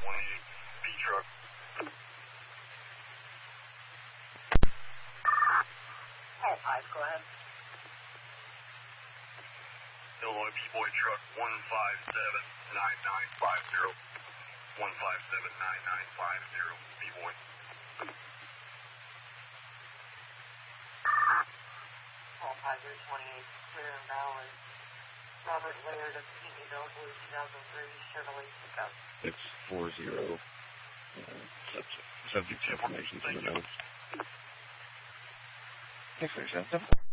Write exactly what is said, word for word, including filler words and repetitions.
twenty-eight, B truck. All five, go ahead. Illinois B-boy truck one five seven nine nine five zero. one five seven nine nine five zero, B-boy. All five, twenty-eight, clear and valid. Robert Laird of Peterborough, Blue two thousand three Chevrolet pickup. six four zero. Uh, subject, subject information to the notes. six three seven seven four.